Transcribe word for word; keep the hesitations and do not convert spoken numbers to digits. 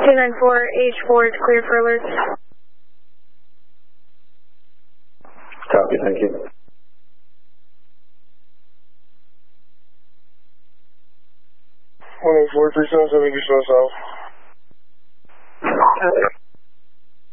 two nine four, H four is clear for alerts. Copy, thank you. one eight four, three seven seven, East South. Okay.